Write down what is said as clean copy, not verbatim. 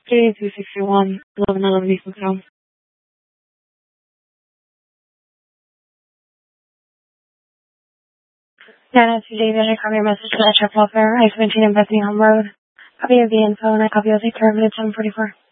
J261, 1111 East McDonald. Yeah, that's David. I copy your message to that trip welfare. I-17 in Bethany Home Road. Copy of the info and I copy of the term at 744.